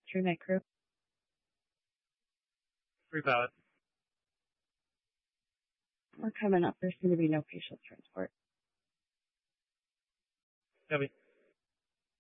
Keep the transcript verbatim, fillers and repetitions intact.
True night crew. Three pilot. We're coming up. There's going to be no patient transport. Copy.